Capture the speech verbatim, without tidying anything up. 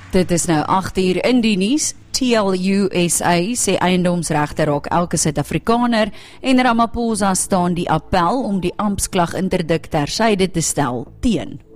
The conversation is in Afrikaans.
Dit is nou agt uur in die nuus. T L U S A sê eiendomsregte raak elke Suid-Afrikaner en Ramaphosa staan die appel om die amptsklag interdik ter syde te stel teen.